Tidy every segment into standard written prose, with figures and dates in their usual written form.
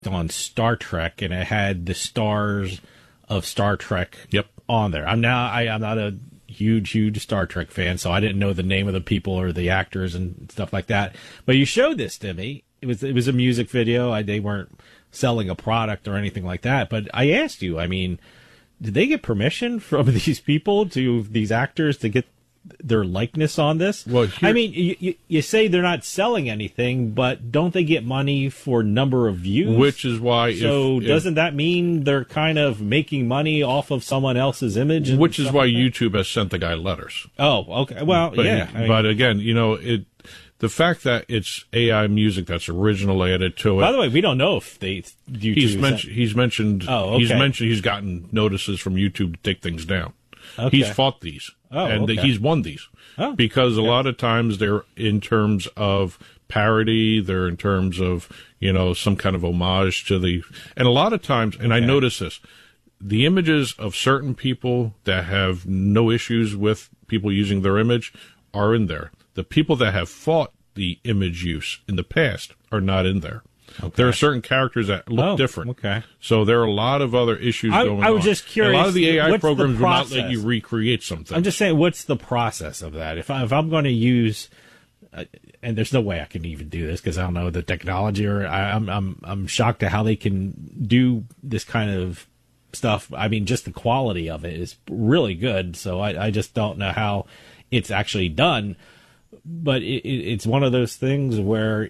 on Star Trek, and it had the stars of Star Trek on there. I'm not a huge Star Trek fan, so I didn't know the name of the people or the actors and stuff like that. But you showed this to me. It was a music video. They weren't selling a product or anything like that. But I asked you, I mean, did they get permission from these people, these actors, to get their likeness on this? Well, I mean, you say they're not selling anything, but don't they get money for number of views? Which is why... doesn't that mean they're kind of making money off of someone else's image? Which is why YouTube has sent the guy letters. Oh, okay. Well, but again, the fact that it's AI music that's originally added to it... By the way, we don't know if He's mentioned... Oh, okay. He's gotten notices from YouTube to take things down. Okay. He's fought these. He's won these. Because a lot of times they're in terms of parody, they're in terms of, some kind of homage to the... And a lot of times, and I notice this, the images of certain people that have no issues with people using their image are in there. The people that have fought the image use in the past are not in there. Okay. There are certain characters that look different. Okay. So there are a lot of other issues going on. I was just curious. And a lot of the AI programs will not let you recreate something. I'm just saying, what's the process of that? If I'm going to use, and there's no way I can even do this because I don't know the technology, or I'm shocked at how they can do this kind of stuff. I mean, just the quality of it is really good. So I just don't know how it's actually done. But it's one of those things where,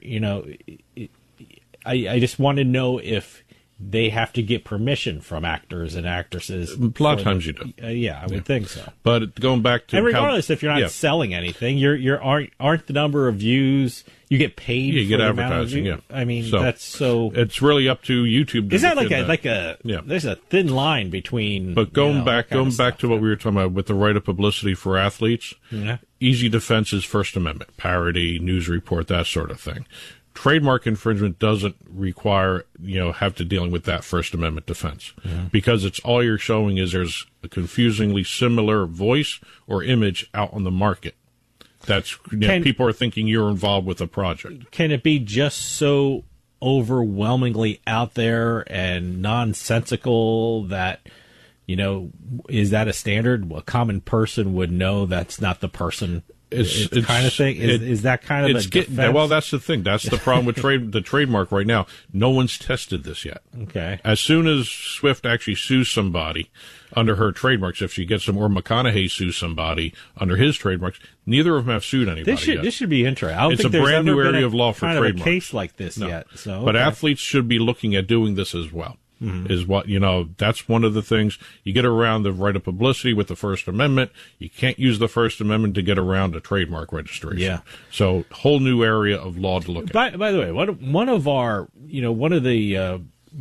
I just want to know if they have to get permission from actors and actresses. A lot of times you do. I would think so. But going back to... And regardless, if you're not selling anything, aren't the number of views... You get paid. You get advertising. I mean, that's so. It's really up to YouTube. Is that like a? There's a thin line between. But going back to what we were talking about with the right of publicity for athletes. Yeah. Easy defense is First Amendment, parody, news report, that sort of thing. Trademark infringement doesn't require have to dealing with that First Amendment defense because it's all you're showing is there's a confusingly similar voice or image out on the market. That's people are thinking you're involved with a project. Can it be just so overwhelmingly out there and nonsensical that is that a standard? A common person would know that's not the person. It's kind of thing. Is that kind of a defense? Well, that's the thing. That's the problem with the trademark right now. No one's tested this yet. Okay. As soon as Swift actually sues somebody under her trademarks, if she gets them, or McConaughey sues somebody under his trademarks, neither of them have sued anybody yet. This should be interesting. I don't it's think a there's brand new ever area been of law for kind trademarks. Of a case like this yet. So, but athletes should be looking at doing this as well. Is what, that's one of the things. You get around the right of publicity with the First Amendment. You can't use the First Amendment to get around a trademark registration. Yeah. So, whole new area of law to look at. By the way, one of the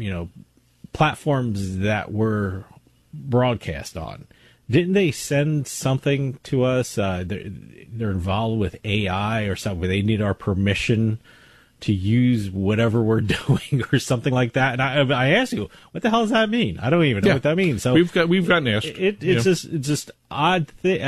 platforms that we're broadcast on, didn't they send something to us? They're involved with AI or something where they need our permission to use whatever we're doing or something like that. And I asked you, what the hell does that mean? I don't even know what that means. So we've gotten asked. It's just odd thing.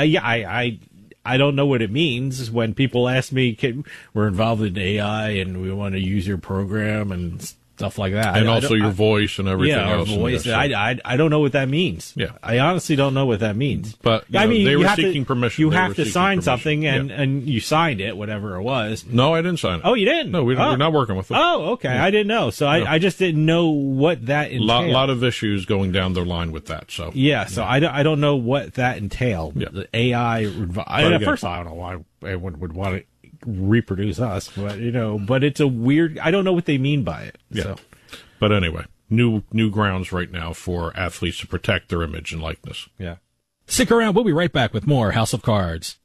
I don't know what it means when people ask me, we're involved in AI and we want to use your program and stuff like that. And also your voice and everything else. Yeah, our voice. I don't know what that means. Yeah. I honestly don't know what that means. But they were seeking permission. You have to sign something, and you signed it, whatever it was. No, I didn't sign it. Oh, you didn't? No, we're not working with them. Oh, okay. I didn't know. So I just didn't know what that entailed. A lot of issues going down the line with that. So I don't know what that entailed. Yeah. The AI. First, I don't know why anyone would want to reproduce us, but it's a weird. I don't know what they mean by it. Yeah. So. But anyway, new grounds right now for athletes to protect their image and likeness. Yeah. Stick around. We'll be right back with more House of Cards.